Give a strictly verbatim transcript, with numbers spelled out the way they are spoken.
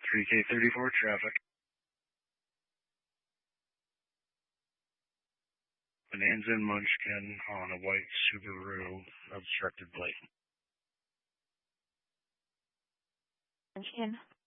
three K thirty-four traffic. Bonanza and Munchkin on a white Subaru obstructed plate. Munchkin.